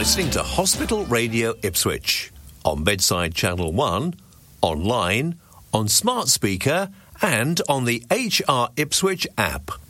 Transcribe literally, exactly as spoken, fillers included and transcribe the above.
listening to Hospital Radio Ipswich on Bedside Channel one, online, on smart speaker and on the H R Ipswich app.